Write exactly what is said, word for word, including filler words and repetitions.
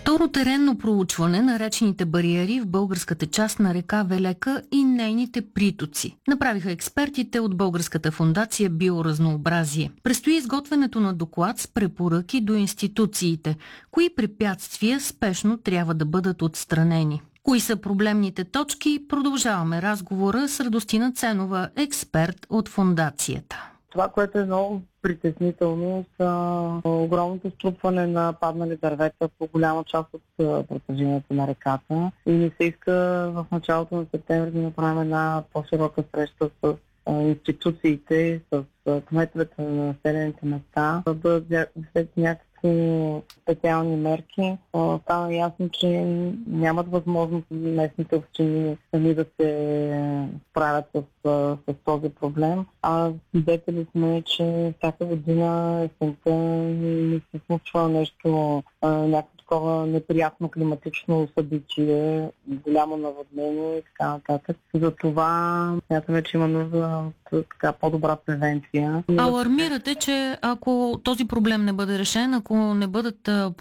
Второ теренно проучване на речните бариери в българската част на река Велека и нейните притоци направиха експертите от Българската фондация Биоразнообразие. Предстои изготвянето на доклад с препоръки до институциите, кои препятствия спешно трябва да бъдат отстранени. Кои са проблемните точки? Продължаваме разговора с Радостина Ценова, експерт от фондацията. Това, което е много притеснително, са огромното струпване на паднали дървета по голяма част от протежението на реката. И ни се иска в началото на септември да направим една по-широка среща с институциите, с кметовете на населените места, да бъдат след някакви специални мерки. Стана ясно, че нямат възможност местните общини сами да се справят с, с този проблем. А свидетели сме, че всяка година есента ни се случва нещо, някакво такова неприятно климатично събитие, голямо наводнение и така нататък. Затова смятаме, че има нужда от така по-добра превенция. Алармирате, че ако този проблем не бъде решен, ако не бъдат